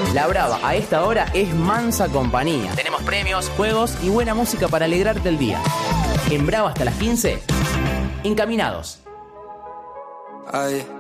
La Brava a esta hora es mansa compañía. Tenemos premios, juegos y buena música para alegrarte el día. En Brava hasta las 15, encaminados. Ay.